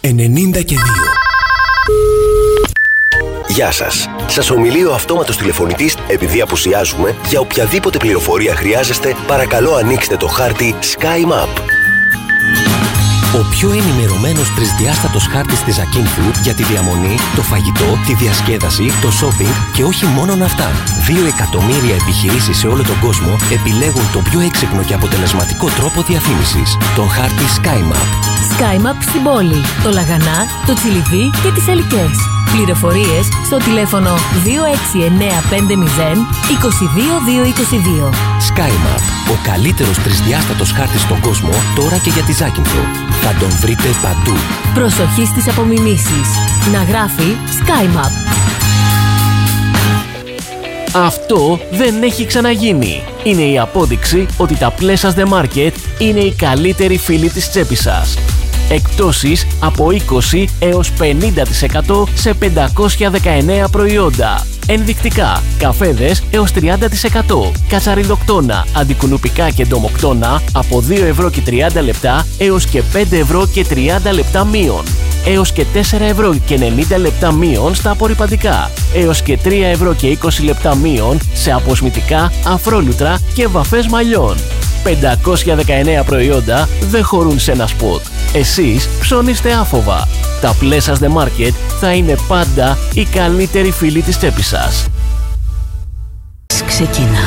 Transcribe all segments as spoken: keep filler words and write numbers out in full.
ενενήντα και δύο. Γεια σας. Σας ομιλεί ο αυτόματος τηλεφωνητής επειδή απουσιάζουμε. Για οποιαδήποτε πληροφορία χρειάζεστε, παρακαλώ ανοίξτε το χάρτη SkyMap. Ο πιο ενημερωμένος τρισδιάστατος χάρτης της Ακίνθου για τη διαμονή, το φαγητό, τη διασκέδαση, το shopping και όχι μόνον αυτά. Δύο εκατομμύρια επιχειρήσεις σε όλο τον κόσμο επιλέγουν τον πιο έξυπνο και αποτελεσματικό τρόπο διαφήμισης. Τον χάρτη SkyMap. SkyMap στην πόλη, το Λαγανά, το Τσιλιβί και τις Ελικές. Πληροφορίες στο τηλέφωνο δύο έξι εννέα πέντε μηδέν είκοσι δύο δύο είκοσι δύο. SkyMap, ο καλύτερος τρισδιάστατος χάρτης στον κόσμο, τώρα και για τη Ζάκυνθο. Θα τον βρείτε παντού. Προσοχή στις απομιμήσεις. Να γράφει SkyMap. Αυτό δεν έχει ξαναγίνει. Είναι η απόδειξη ότι τα Pleasures The Market είναι οι καλύτεροι φίλοι της τσέπης σας. Εκπτώσεις από είκοσι έως πενήντα τοις εκατό σε πεντακόσια δεκαεννέα προϊόντα. Ενδεικτικά, καφέδες έως τριάντα τοις εκατό, κατσαριδοκτώνα, αντικουνουπικά και ντομοκτώνα από δύο ευρώ και τριάντα λεπτά έως και πέντε ευρώ και τριάντα λεπτά μείον. Έως και τέσσερα ευρώ και ενενήντα λεπτά μείον στα απορρυπαντικά. Έως και τρία ευρώ και είκοσι λεπτά μείον σε αποσμητικά, αφρόλουτρα και βαφές μαλλιών. πεντακόσια δεκαεννέα προϊόντα δεν χωρούν σε ένα σποτ. Εσείς ψώνιστε άφοβα. Τα Pleasures The Market θα είναι πάντα οι καλύτεροι φίλοι της τσέπης σας. Ξεκινά.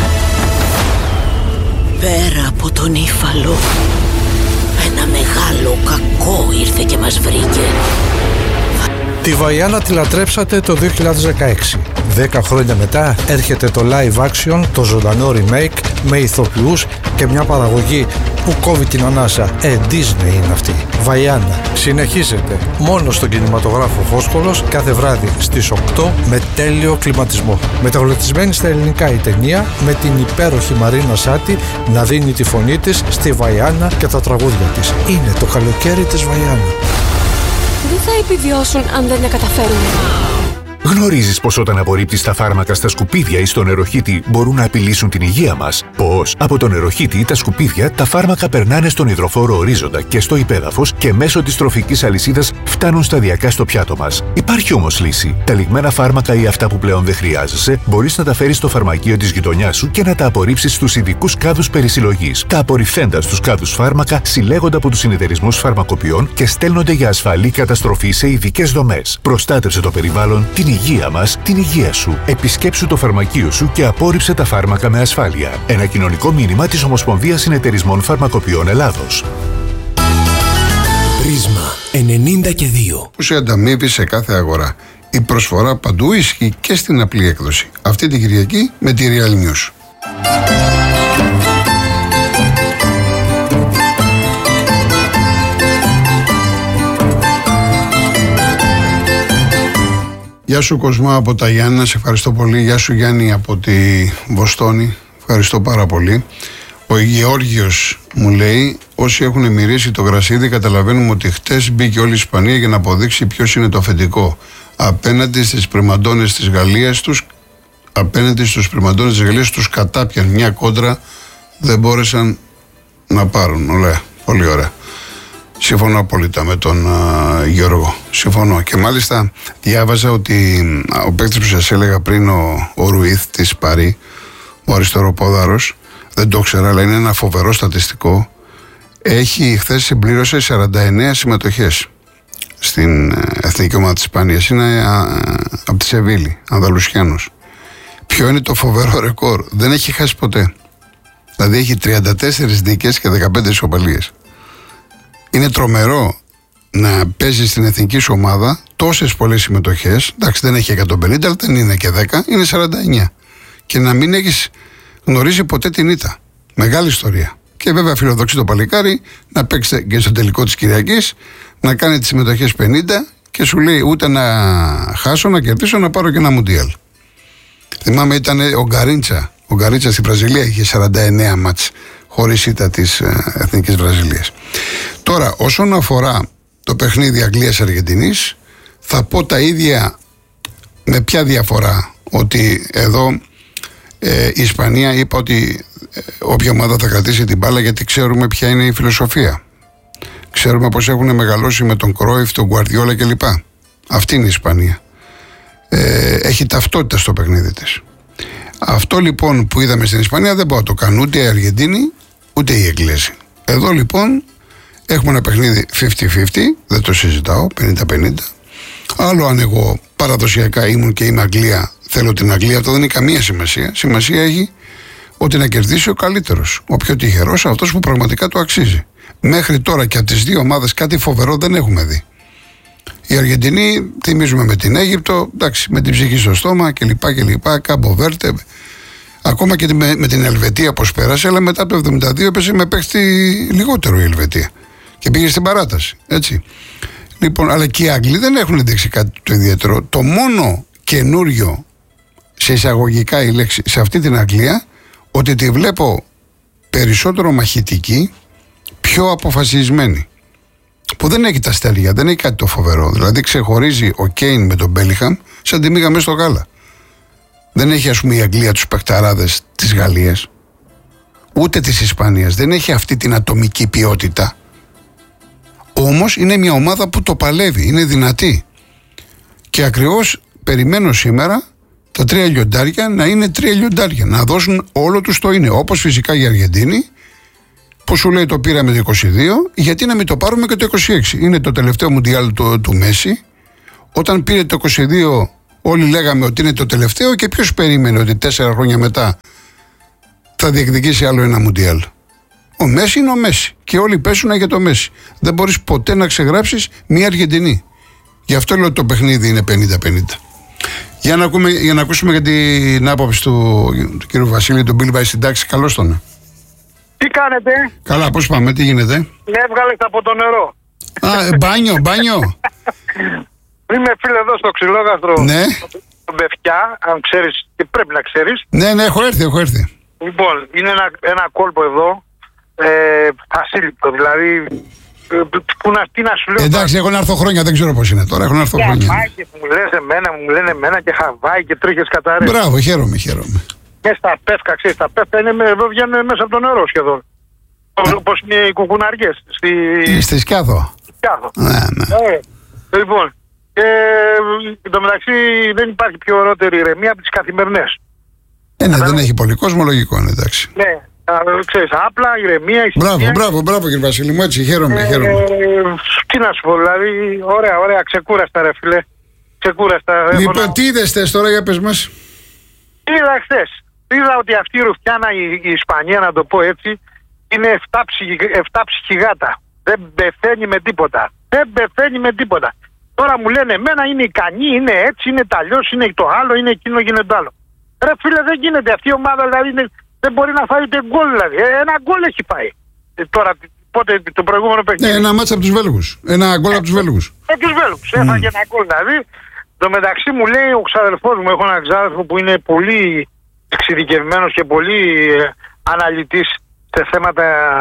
Πέρα από τον Ήφαλο, ένα μεγάλο κακό ήρθε και μας βρήκε. Τη Βαϊάννα τη λατρέψατε το δύο χιλιάδες δεκαέξι. Δέκα χρόνια μετά έρχεται το live action, το ζωντανό remake με ηθοποιούς και μια παραγωγή που κόβει την ανάσα. Ε, Disney είναι αυτή. Βαϊάννα. Συνεχίζεται μόνο στον κινηματογράφο Φόσκολος κάθε βράδυ στις οκτώ με τέλειο κλιματισμό. Μεταγλωτισμένη στα ελληνικά η ταινία με την υπέροχη Μαρίνα Σάτι να δίνει τη φωνή της στη Βαϊάννα και τα τραγούδια της. Είναι το καλοκαίρι της Βαϊάννα. Δεν θα επιβιώσουν αν δεν τα καταφέρουν. Γνωρίζεις πως όταν απορρίπτεις τα φάρμακα στα σκουπίδια ή στο νεροχύτη μπορούν να απειλήσουν την υγεία μας? Πως από το νεροχύτη ή τα σκουπίδια τα φάρμακα περνάνε στον υδροφόρο ορίζοντα και στο υπέδαφος και μέσω της τροφικής αλυσίδας φτάνουν σταδιακά στο πιάτο μας. Υπάρχει όμως λύση. Τα λιγμένα φάρμακα ή αυτά που πλέον δεν χρειάζεσαι μπορείς να τα φέρεις στο φαρμακείο της γειτονιάς σου και να τα απορρίψεις στους ειδικούς κάδους περισυλλογής. Τα απορριφθέντα στους κάδους φάρμακα συλλέγονται από τους συνεταιρισμούς φαρμακοποιών και στέλνονται για ασφαλή καταστροφή σε ειδικές δομές. Προστάτευσε το περιβάλλον, την υγεία μας, την υγεία σου. Επισκέψου το φαρμακείο σου και απόρριψε τα φάρμακα με ασφάλεια. Ένα κοινωνικό μήνυμα της Ομοσπονδίας Συνεταιρισμών Φαρμακοποιών Ελλάδος. Πρίσμα ενενήντα και δύο. Που σε ανταμείβει σε κάθε αγορά. Η προσφορά παντού ισχύει και στην απλή έκδοση. Αυτή την Κυριακή με τη Real News. Γεια σου Κοσμά από τα Γιάννα, σε ευχαριστώ πολύ. Γεια σου Γιάννη από τη Βοστόνη, ευχαριστώ πάρα πολύ. Ο Γεώργιος μου λέει, όσοι έχουν μυρίσει το γρασίδι καταλαβαίνουμε ότι χτες μπήκε όλη η Ισπανία για να αποδείξει ποιος είναι το αφεντικό. Απέναντι στις πριμαντώνες της Γαλλίας τους, απέναντι στους πριμαντώνες της Γαλλίας τους κατάπιαν μια κόντρα, δεν μπόρεσαν να πάρουν. Ωραία, πολύ ωραία. Συμφωνώ απόλυτα με τον uh, Γιώργο. Συμφωνώ. Και μάλιστα διάβαζα ότι uh, ο παίκτης που σας έλεγα πριν, ο, ο Ρουίθ της Παρί, ο αριστεροπόδαρος, δεν το ήξερα, αλλά είναι ένα φοβερό στατιστικό. Έχει χθες συμπλήρωσε σαράντα εννέα συμμετοχές στην uh, εθνική ομάδα της Ισπανίας. Είναι uh, από τη Σεβίλη, Ανδαλουσιάνος. Ποιο είναι το φοβερό ρεκόρ? Δεν έχει χάσει ποτέ. Δηλαδή έχει τριάντα τέσσερις νίκες και δεκαπέντε ισοπαλίες. Είναι τρομερό να παίζει στην εθνική σου ομάδα τόσες πολλές συμμετοχές. Εντάξει, δεν έχει εκατόν πενήντα, αλλά δεν είναι και δέκα, είναι σαράντα εννέα. Και να μην έχεις γνωρίσει ποτέ την ήττα. Μεγάλη ιστορία. Και βέβαια φιλοδοξεί το παλικάρι να παίξει και στο τελικό της Κυριακής, να κάνει τις συμμετοχές πενήντα και σου λέει ούτε να χάσω, να κερδίσω, να πάρω και ένα Μουντιάλ. Θυμάμαι ήταν ο Γκαρίντσα. Ο Γκαρίντσα στη Βραζιλία είχε σαράντα εννέα μάτς χωρίς ήττα της εθνικής Βραζιλίας. Τώρα, όσον αφορά το παιχνίδι Αγγλίας-Αργεντινής, θα πω τα ίδια με ποια διαφορά. Ότι εδώ ε, η Ισπανία είπα ότι ε, όποια ομάδα θα κρατήσει την μπάλα, γιατί ξέρουμε ποια είναι η φιλοσοφία. Ξέρουμε πως έχουν μεγαλώσει με τον Κρόιφ, τον Γκουαρδιόλα κλπ. Αυτή είναι η Ισπανία. Ε, έχει ταυτότητα στο παιχνίδι της. Αυτό λοιπόν που είδαμε στην Ισπανία δεν μπορεί να το κάνουν ούτε η Αργεντίνη ούτε οι Εγγλέζοι. Εδώ λοιπόν έχουμε ένα παιχνίδι πενήντα πενήντα, δεν το συζητάω, πενήντα πενήντα. Άλλο αν εγώ παραδοσιακά ήμουν και είμαι Αγγλία, θέλω την Αγγλία, αυτό δεν έχει καμία σημασία. Σημασία έχει ότι να κερδίσει ο καλύτερος, ο πιο τυχερός, αυτός που πραγματικά το αξίζει. Μέχρι τώρα και από τις δύο ομάδες κάτι φοβερό δεν έχουμε δει. Η Αργεντινή, θυμίζουμε με την Αίγυπτο, εντάξει, με την ψυχή στο στόμα κλπ. κλπ. Κάμπο Βέρτε, ακόμα και με, με την Ελβετία πως πέρασε, αλλά μετά το εβδομήντα δύο έπεσε με παίχτη λιγότερο η Ελβετία και πήγε στην παράταση. Έτσι. Λοιπόν, αλλά και οι Άγγλοι δεν έχουν δείξει κάτι το ιδιαίτερο. Το μόνο καινούριο, σε εισαγωγικά η λέξη, σε αυτή την Αγγλία, ότι τη βλέπω περισσότερο μαχητική, πιο αποφασισμένη. Που δεν έχει τα στέλια, δεν έχει κάτι το φοβερό. Δηλαδή ξεχωρίζει ο Κέιν με τον Μπέλιχαμ σαν τη μίγα μέσα στο γάλα. Δεν έχει, ας πούμε, η Αγγλία τους παιχταράδες της Γαλλίας, ούτε της Ισπανίας. Δεν έχει αυτή την ατομική ποιότητα. Όμως είναι μια ομάδα που το παλεύει, είναι δυνατή. Και ακριβώς περιμένω σήμερα τα τρία λιοντάρια να είναι τρία λιοντάρια, να δώσουν όλο τους το είναι. Όπως φυσικά η Αργεντίνη, που σου λέει το πήραμε το είκοσι δύο, γιατί να μην το πάρουμε και το είκοσι έξι. Είναι το τελευταίο μουντιάλ του, του Μέση. Όταν πήρε το είκοσι δύο, όλοι λέγαμε ότι είναι το τελευταίο, και ποιος περίμενε ότι τέσσερα χρόνια μετά θα διεκδικήσει άλλο ένα μουντιάλ? Ο Μέση είναι ο Μέση και όλοι πέσουν για το Μέση. Δεν μπορείς ποτέ να ξεγράψεις μια Αργεντινή. Γι' αυτό λέω ότι το παιχνίδι είναι πενήντα πενήντα. Για να, ακούμε, για να ακούσουμε για την άποψη του, του κ. Βασίλη, τον Μπίλ Μπάι στην τάξη. Καλώς τον. Τι κάνετε? Καλά, πώς πάμε, τι γίνεται? Με έβγαλες από το νερό. Α, μπάνιο, μπάνιο. Είμαι φίλε εδώ στο Ξυλόγαστρο. Ναι. Στον Μπεφκιά, αν ξέρεις, και πρέπει να ξέρεις. Ναι, ναι, έχω έρθει, έχω έρθει. Λοιπόν, είναι ένα, ένα κόλπο εδώ, ε, ασύλληπτο, δηλαδή, ε, που να, τι να σου λέω. Εντάξει, έχω να έρθω χρόνια, δεν ξέρω πώς είναι τώρα, έχω να έρθω χρόνια. Χαβάη που μου λες εμένα, μου λένε εμένα και χαβάη και τρίχες κατάρρες. Μπράβο, χαίρομαι, χαίρομαι. Και στα πεύκα, ξέρεις, τα πεύκα είναι, εδώ βγαίνουν μέσα από το νερό σχεδόν. Όπως είναι οι κουκουναριές. Στη, στη Σκιάδο. Σκιάδο. Ναι, ναι. Ε, λοιπόν, και εν τω μεταξύ δεν υπάρχει πιο ωραίτερη ηρεμία από τις καθημερινές. Ε, ναι, δεν έχει πολύ κόσμο, λογικό είναι, εντάξει. Ναι, α, ξέρεις, απλά ηρεμία. Μπράβο, μπράβο, μπράβο κύριε Βασίλη μου, έτσι, χαίρομαι, ε, χαίρομαι. Ε, τι να σου πω, δηλαδή, ωραία, ωραία, ξεκούραστα ρε φίλε. Ξεκούραστα. Λοιπόν, να... τι είδες θες τώρα, για πες μας. Είδα χθες. Είδα ότι αυτή η Ρουφιάνα, η, η Ισπανία, να το πω έτσι, είναι εφτά ψυχηγάτα. Δεν πεθαίνει με τίποτα. Δεν πεθαίνει με τίποτα. Τώρα μου λένε εμένα είναι ικανή, είναι έτσι, είναι ταλιώς, είναι το άλλο, είναι εκείνο, γίνεται το άλλο. Ρε φίλε, δεν γίνεται. Αυτή η ομάδα δηλαδή είναι, δεν μπορεί να φάει ούτε γκολ δηλαδή. Ε, ένα γκολ έχει πάει. Ε, τώρα, πότε το προηγούμενο παιχνίδι. Ναι, ένα μάτσα από τους Βέλγους. Ένα γκολ από τους Βέλγους. Από τους Βέλγους. Mm. Έφαγε ένα γκολ δηλαδή. Το μεταξύ μου λέει ο ξαδελφός μου, έχω έναν ξάδελφο που είναι πολύ εξειδικευμένος και πολύ ε, αναλυτής σε θέματα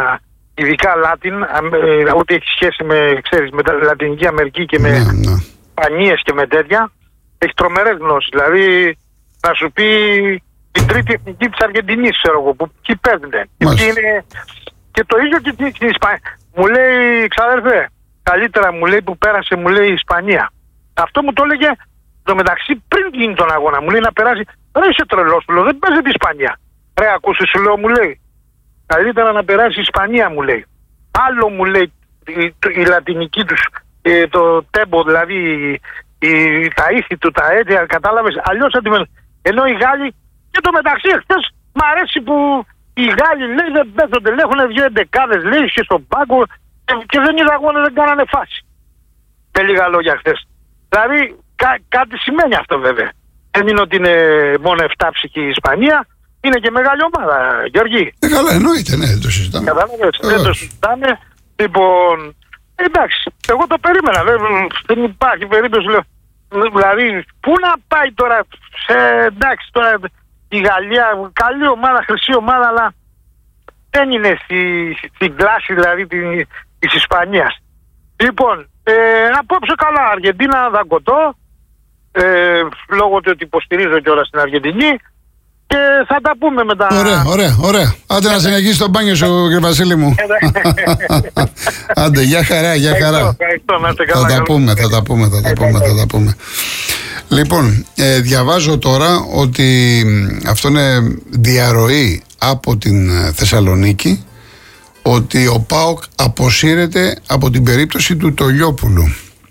ειδικά Λάτιν, ε, ό,τι έχει σχέση με, ξέρεις, με τα Λατινική Αμερική και με ναι, ναι. πανίες και με τέτοια. Έχει τρομερές γνώσεις. Δηλαδή, να σου πει την τρίτη εθνική της Αργεντινής, ξέρω εγώ, που εκεί παίζεται. Είναι... Και το ίδιο και στην Ισπανία. Μου λέει, ξαδέρφε, καλύτερα μου λέει που πέρασε, μου λέει η Ισπανία. Αυτό μου το έλεγε το μεταξύ πριν γίνει τον αγώνα. Μου λέει να περάσει. Ρε είσαι τρελός, του λέω, δεν παίζεται η Ισπανία. Ρε ακούσε, σου λέω, μου λέει. Καλύτερα να περάσει η Ισπανία, μου λέει. Άλλο μου λέει η, η λατινική τους, ε, το τέμπο, δηλαδή η, τα ήθη του, τα αίτια, κατάλαβες. Αλλιώς αντιμετωπίζουν. Ενώ οι Γάλλοι, και το μεταξύ εχθές μ' αρέσει που οι Γάλλοι λέει δεν πέθονται, λέει, έχουν βγει εντεκάδες, λέει, και στον πάγκο και, και δεν είδα αγώνα, δεν κάνανε φάση. Με λίγα λόγια χθες. Δηλαδή κά, κάτι σημαίνει αυτό βέβαια. Δεν είναι ότι είναι μόνο εφτά ψυχή η Ισπανία, είναι και μεγάλη ομάδα, Γιώργη. Ε, καλά, εννοείται, ναι, δεν το συζητάμε. Κατάλαβες, δεν το συζητάμε. Λοιπόν, εντάξει, εγώ το περίμενα, δεν, δεν υπάρχει περίπτωση, λέω. Δηλαδή, πού να πάει τώρα, σε, εντάξει, τώρα η Γαλλία, καλή ομάδα, χρυσή ομάδα, αλλά δεν είναι στη, στην κλάση δηλαδή της Ισπανίας. Λοιπόν, ε, απόψε καλά, Αργεντίνα δαγκωτό, ε, λόγω του ότι υποστηρίζω κιόλας στην Αργεντινή. και θα τα πούμε μετά. Ωραία, ωραία, ωραία. Άντε να συνεχίσει το μπάνιο σου, κύριε Βασίλη μου. Άντε, για χαρά, για χαρά. Θα τα πούμε, θα τα πούμε, θα τα πούμε, θα τα πούμε. Λοιπόν, ε, διαβάζω τώρα ότι αυτό είναι διαρροή από την Θεσσαλονίκη, ότι ο ΠΑΟΚ αποσύρεται από την περίπτωση του Τολιόπουλου.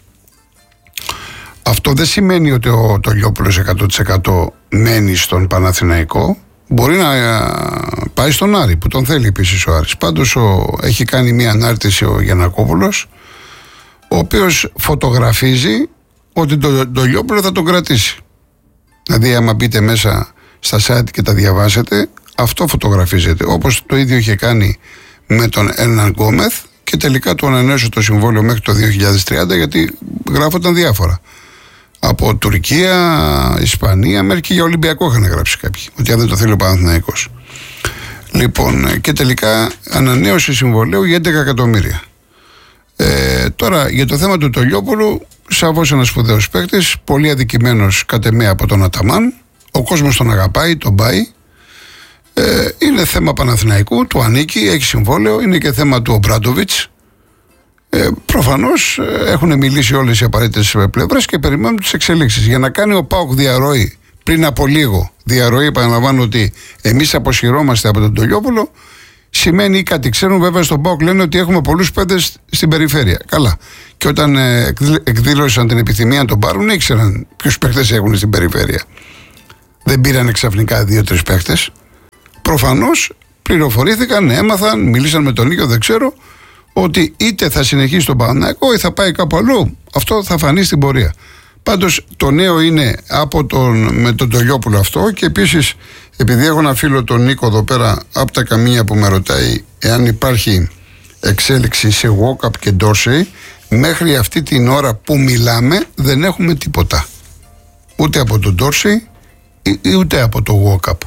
Αυτό δεν σημαίνει ότι ο Τολιόπουλος εκατό τοις εκατό μένει στον Παναθηναϊκό. Μπορεί να πάει στον Άρη που τον θέλει επίσης ο Άρης. Πάντως ο, έχει κάνει μια ανάρτηση ο Γιαννακόπουλος, ο οποίος φωτογραφίζει ότι τον Τολιόπουλο θα τον κρατήσει. Δηλαδή άμα μπείτε μέσα στα site και τα διαβάσετε, αυτό φωτογραφίζεται. Όπως το ίδιο είχε κάνει με τον Έρναν Γκόμεθ και τελικά του ανανέωσε το συμβόλαιο μέχρι το δύο χιλιάδες τριάντα, γιατί γράφονταν διάφορα. Από Τουρκία, Ισπανία, μέχρι και για Ολυμπιακό είχαν γράψει κάποιοι, ότι αν δεν το θέλει ο Παναθηναϊκός. Λοιπόν, και τελικά ανανέωσε συμβολέου για έντεκα εκατομμύρια. Ε, τώρα για το θέμα του Τολιόπουλου, σαφώς ένας σπουδαίος παίκτης, πολύ αδικημένος κατ' εμέ από τον Αταμάν. Ο κόσμος τον αγαπάει, τον πάει. Ε, είναι θέμα Παναθηναϊκού, του ανήκει, έχει συμβόλαιο, είναι και θέμα του Ομπράντοβιτς. Ε, προφανώς ε, έχουν μιλήσει όλες οι απαραίτητες πλευρές και περιμένουν τις εξελίξεις. Για να κάνει ο ΠΑΟΚ διαρροή πριν από λίγο, διαρροή, επαναλαμβάνω ότι εμείς αποσυρώμαστε από τον Τολιόπουλο, σημαίνει κάτι. Ξέρουν βέβαια στον ΠΑΟΚ, λένε ότι έχουμε πολλούς παίκτες στην περιφέρεια. Καλά. Και όταν ε, εκδήλωσαν την επιθυμία να τον πάρουν, ήξεραν ποιους παίκτες έχουν στην περιφέρεια. Δεν πήραν ξαφνικά δύο-τρεις παίκτες. Προφανώς πληροφορήθηκαν, έμαθαν, μίλησαν με τον Νίκο, δεν ξέρω, ότι είτε θα συνεχίσει τον Παναθηναϊκό ή θα πάει κάπου αλλού. Αυτό θα φανεί στην πορεία. Πάντως το νέο είναι από τον, με τον Τολιόπουλο αυτό, και επίσης επειδή έχω ένα φίλο τον Νίκο εδώ πέρα από τα Καμία που με ρωτάει εάν υπάρχει εξέλιξη σε walk-up και Dorsey, μέχρι αυτή την ώρα που μιλάμε δεν έχουμε τίποτα. Ούτε από τον Dorsey ούτε από το walk-up.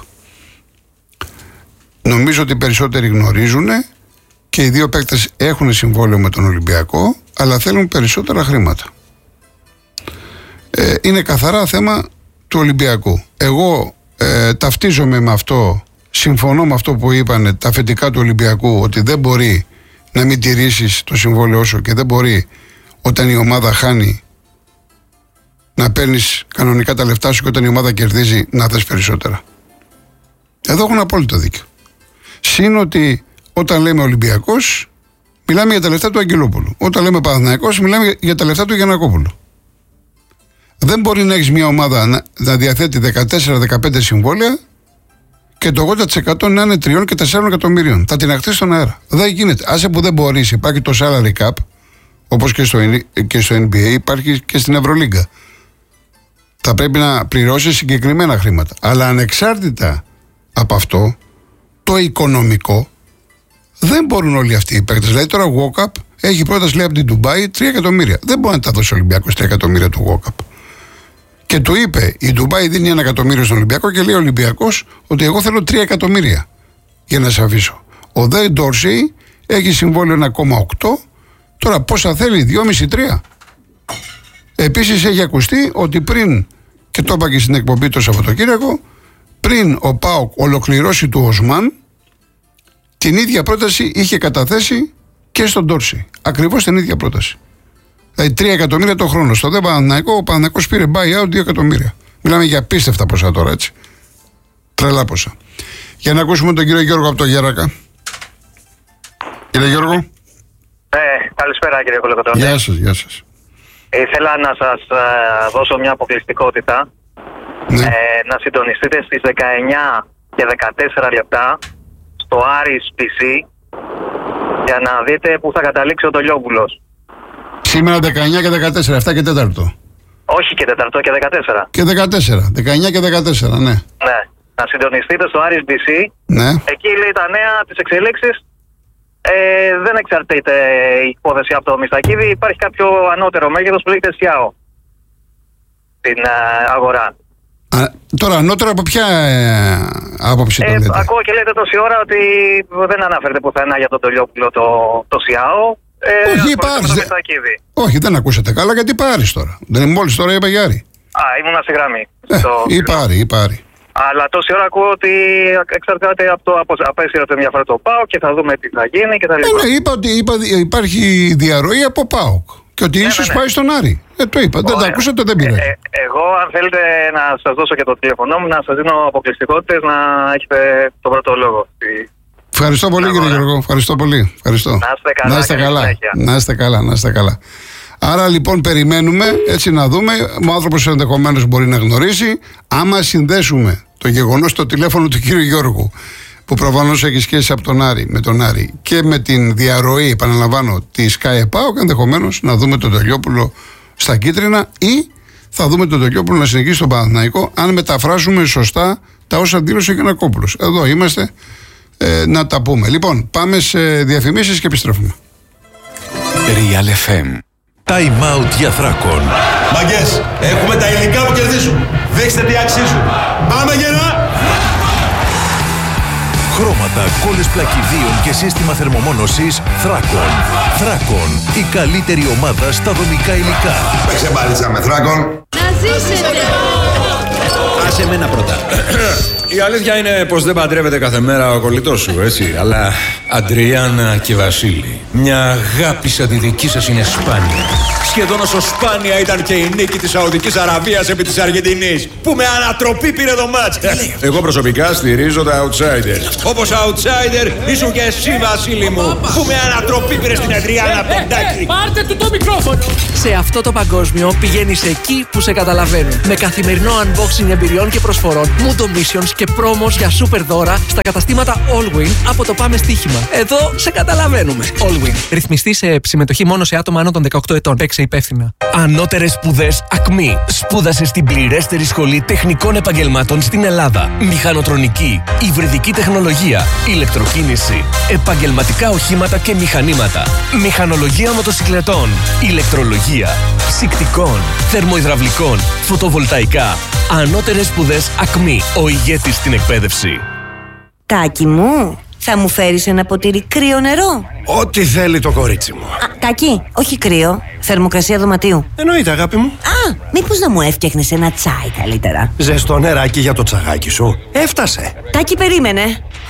Νομίζω ότι οι περισσότεροι γνωρίζουν και οι δύο παίκτες έχουν συμβόλαιο με τον Ολυμπιακό, αλλά θέλουν περισσότερα χρήματα. Ε, είναι καθαρά θέμα του Ολυμπιακού. Εγώ ε, ταυτίζομαι με αυτό, συμφωνώ με αυτό που είπανε τα αφεντικά του Ολυμπιακού, ότι δεν μπορεί να μην τηρήσεις το συμβόλαιο σου και δεν μπορεί όταν η ομάδα χάνει να παίρνεις κανονικά τα λεφτά σου και όταν η ομάδα κερδίζει να θες περισσότερα. Εδώ έχουν απόλυτο δίκιο. Συν ότι όταν λέμε Ολυμπιακός, μιλάμε για τα λεφτά του Αγγελόπουλου. Όταν λέμε Παναθηναϊκός, μιλάμε για τα λεφτά του Γιαννακόπουλου. Δεν μπορεί να έχεις μια ομάδα να, να διαθέτει δεκατέσσερα δεκαπέντε συμβόλαια και το ογδόντα τοις εκατό να είναι τριών και τεσσάρων εκατομμυρίων. Θα την αχτίσει στον αέρα. Δεν γίνεται. Άσε που δεν μπορείς, υπάρχει το salary cap, όπως και στο, και στο N B A, υπάρχει και στην Ευρωλίγκα. Θα πρέπει να πληρώσεις συγκεκριμένα χρήματα. Αλλά ανεξάρτητα από αυτό, το οικονομικό, δεν μπορούν όλοι αυτοί οι παίκτες. Δηλαδή τώρα ο walk-up έχει πρόταση, λέει, από την Ντουμπάι τρία εκατομμύρια. Δεν μπορεί να τα δώσει ο Ολυμπιακός τρία εκατομμύρια του walk-up. Και του είπε, η Ντουμπάι δίνει ένα εκατομμύριο στον Ολυμπιακό και λέει ο Ολυμπιακός ότι εγώ θέλω τρία εκατομμύρια για να σε αφήσω. Ο Δε Ντόρσεϊ έχει συμβόλαιο ένα κόμμα οκτώ. Τώρα πόσα θέλει, δυόμισι τρία. Επίσης έχει ακουστεί ότι πριν, και το είπα και στην εκπομπή το Σαββατοκύριακο, πριν ο ΠΑΟΚ ολοκληρώσει του Οσμάν, την ίδια πρόταση είχε καταθέσει και στον Ντόρσεϊ. Ακριβώς την ίδια πρόταση. Δηλαδή τρία εκατομμύρια το χρόνο. Στο δε Παναθηναϊκό, ο Παναθηναϊκός πήρε buyout δύο εκατομμύρια. Μιλάμε για απίστευτα ποσά τώρα, έτσι. Τρελά ποσά. Για να ακούσουμε τον κύριο Γιώργο από το Γέρακα. Κύριε Γιώργο. Ε, καλησπέρα κύριε Κολοκοτρώνη. Γεια σας, γεια σας. Ήθελα να σας ε, δώσω μια αποκλειστικότητα. Ναι. Ε, να συντονιστείτε στις δεκαεννιά και δεκατέσσερα λεπτά στο Άρης πι σι για να δείτε που θα καταλήξει ο Τολιόπουλος. Σήμερα δεκαεννιά και δεκατέσσερα, εφτά και τέταρτο. Όχι και τέταρτο και δεκατέσσερα. Και δεκατέσσερα, δεκαεννιά και δεκατέσσερα, ναι. Ναι. Να συντονιστείτε στο Άρης πι σι. Ναι. Εκεί λέει τα νέα, τις εξελίξεις. Ε, δεν εξαρτείται η υπόθεση από το Μιστακίδη. Υπάρχει κάποιο ανώτερο μέγεθος που λέγεται Σιάο στην ε, αγορά. Α, τώρα ανώτερο από ποια ε, άποψη το ε, λέτε? Ακούω και λέτε τόση ώρα ότι δεν αναφέρεται πουθενά για τον Τολιόπουλο το, το Σιάο. Ε, Όχι, υπάρχει. Όχι, δεν ακούσατε καλά, γιατί πάρεις τώρα. Δεν είναι μόλις τώρα είπα για Άρη. Α, ήμουνα στη γραμμή. Ε, το... ή πάρει, ή πάρει. Αλλά τόση ώρα ακούω ότι εξαρτάται από το απέσυρα το ενδιαφέρον το ΠΑΟΚ και θα δούμε τι θα γίνει και τα λοιπά. Ναι, ναι, είπα ότι είπα, υπάρχει διαρροή από ΠΑΟΚ και ότι ναι, ίσως ναι, ναι. πάει στον Άρη. Ε, το είπα. Ωραία. Δεν το ακούσατε, δεν πειράζει. Ε, ε, εγώ, αν θέλετε να σας δώσω και το τηλέφωνό μου, να σας δίνω αποκλειστικότητες να έχετε τον πρώτο λόγο. Ευχαριστώ πολύ, κύριε Γιώργο. Ευχαριστώ πολύ. Ευχαριστώ. Να είστε καλά. Να είστε καλά. Να είστε καλά. Να είστε καλά. Άρα λοιπόν περιμένουμε έτσι να δούμε. Ο άνθρωπος ενδεχομένως μπορεί να γνωρίσει. Άμα συνδέσουμε το γεγονός στο τηλέφωνο του κύριου Γιώργου, που προφανώς έχει σχέση από τον Άρη, με τον Άρη, και με την διαρροή, επαναλαμβάνω, τη Sky ΠΑΟΚ, ενδεχομένως να δούμε τον Τελειόπουλο στα κίτρινα ή θα δούμε τον Τελειόπουλο να συνεχίσει στον Παναθηναϊκό, αν μεταφράσουμε σωστά τα όσα δήλωσε ο Γιαννακόπουλος. Εδώ είμαστε ε, να τα πούμε. Λοιπόν, πάμε σε διαφημίσεις και επιστρέφουμε. Real εφ εμ. Time out για Θράκον. Μαγκές, έχουμε τα υλικά που κερδίζουν. Δείξτε τι αξίζουν. Πάμε γερά! Χρώματα, κόλλες πλακιδίων και σύστημα θερμομόνωσης Θράκον. Θράκον, η καλύτερη ομάδα στα δομικά υλικά. Παίξε μπάλιτσα με Θράκον. Να ζήσετε! Άσε εμένα πρώτα. Η αλήθεια είναι πως δεν παντρεύεται κάθε μέρα ο κολλητός σου, έτσι. Αλλά Αντριάννα και Βασίλη, μια αγάπη σαν τη δική σας είναι σπάνια. Σχεδόν όσο σπάνια ήταν και η νίκη της Σαουδικής Αραβίας επί της Αργεντινής, που με ανατροπή πήρε το μάτς. Εγώ προσωπικά στηρίζω τα outsiders. Όπως outsider ήσουν και εσύ, Βασίλη μου, που με ανατροπή πήρε στην Αντριάννα Ποντάκη. Πάρτε του το μικρόφωνο. Σε αυτό το παγκόσμιο πηγαίνεις εκεί που σε καταλαβαίνουν. Με καθημερινό unboxing εμπειριών και προσφορών, Mundo Missions και πρόμος για super δώρα στα καταστήματα Allwin από το Πάμε Στοίχημα. Εδώ σε καταλαβαίνουμε. Allwin. Ρυθμιστή σε συμμετοχή μόνο σε άτομα άνω των δεκαοκτώ ετών. Παίξε υπεύθυνα. Ανώτερες σπουδές Ακμή. Σπούδασε στην πληρέστερη σχολή τεχνικών επαγγελμάτων στην Ελλάδα. Μηχανοτρονική, υβριδική τεχνολογία, ηλεκτροκίνηση, επαγγελματικά οχήματα και μηχανήματα, μηχανολογία μοτοσυκλετών, ηλεκτρολογία, ψυκτικών, θερμοϊδραυλικών, φωτοβολταϊκά. Ανώτερες σπουδές Ακμή. Ο ηγέτης στην εκπαίδευση. Τάκη μου, θα μου φέρεις ένα ποτήρι κρύο νερό? Ό,τι θέλει το κορίτσι μου. Α, Τάκη, όχι κρύο. Θερμοκρασία δωματίου. Εννοείται, αγάπη μου. Α, μήπως να μου έφτιαχνες ένα τσάι καλύτερα? Ζεστό νεράκι για το τσαγάκι σου. Έφτασε. Τάκη, περίμενε.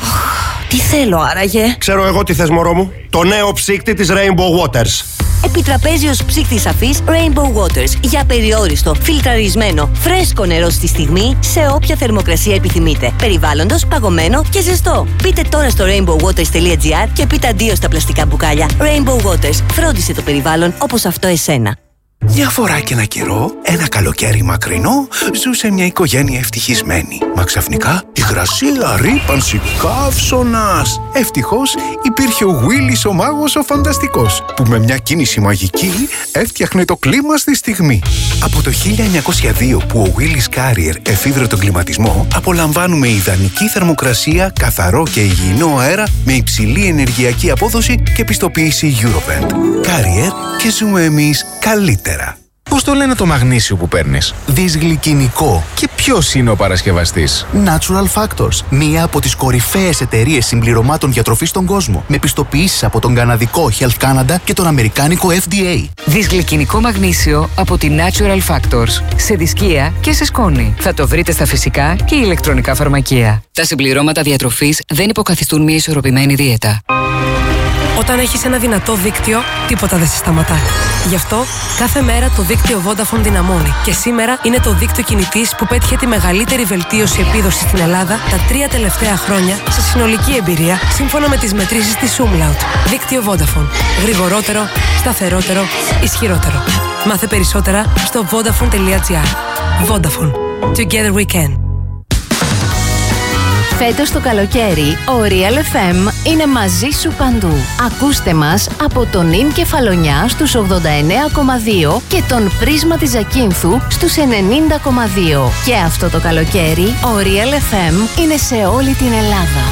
Τι θέλω άραγε? Ξέρω εγώ τι θες, μωρό μου. Το νέο ψύκτη της Rainbow Waters. Επιτραπέζιος ψύκτης αφής Rainbow Waters για περιόριστο, φιλτραρισμένο, φρέσκο νερό στη στιγμή σε όποια θερμοκρασία επιθυμείτε. Περιβάλλοντος, παγωμένο και ζεστό. Μπείτε τώρα στο rainbow waters τελεία gr και πείτε αντίο στα πλαστικά μπουκάλια. Rainbow Waters. Φρόντισε το περιβάλλον όπως αυτό εσένα. Μια φορά και ένα καιρό, ένα καλοκαίρι μακρινό, ζούσε μια οικογένεια ευτυχισμένη. Μα ξαφνικά, υγρασία, ρύπανση, καύσωνας. Ευτυχώς υπήρχε ο Βίλις ο μάγος ο φανταστικός, που με μια κίνηση μαγική έφτιαχνε το κλίμα στη στιγμή. Από το χίλια εννιακόσια δύο που ο Βίλις Carrier εφήβρε τον κλιματισμό, απολαμβάνουμε ιδανική θερμοκρασία, καθαρό και υγιεινό αέρα με υψηλή ενεργειακή απόδοση και πιστοποίηση Eurovent. Carrier και ζούμε εμείς καλύτερα. Πώς το λένε το μαγνήσιο που παίρνεις? Δυσγλυκινικό. Και ποιος είναι ο παρασκευαστής? Natural Factors, μία από τις κορυφαίες εταιρείες συμπληρωμάτων διατροφής στον κόσμο, με πιστοποιήσεις από τον καναδικό Health Canada και τον αμερικάνικο εφ ντι έι. Δυσγλυκινικό μαγνήσιο από τη Natural Factors. Σε δισκία και σε σκόνη. Θα το βρείτε στα φυσικά και ηλεκτρονικά φαρμακεία. Τα συμπληρώματα διατροφής δεν υποκαθιστούν μια ισορροπημένη δίαιτα. Όταν έχεις ένα δυνατό δίκτυο, τίποτα δεν σε σταματά. Γι' αυτό, κάθε μέρα το δίκτυο Vodafone δυναμώνει. Και σήμερα είναι το δίκτυο κινητής που πέτυχε τη μεγαλύτερη βελτίωση επίδοσης στην Ελλάδα τα τρία τελευταία χρόνια σε συνολική εμπειρία, σύμφωνα με τις μετρήσεις της Umlaut. Δίκτυο Vodafone. Γρηγορότερο, σταθερότερο, ισχυρότερο. Μάθε περισσότερα στο vodafone τελεία gr. Vodafone. Together we can. Φέτος το καλοκαίρι, ο Real εφ εμ είναι μαζί σου παντού. Ακούστε μας από τον Ιν Κεφαλονιά στους ογδόντα εννέα κόμμα δύο και τον Πρίσμα της Ζακίνθου στους ενενήντα κόμμα δύο. Και αυτό το καλοκαίρι, ο Real εφ εμ είναι σε όλη την Ελλάδα.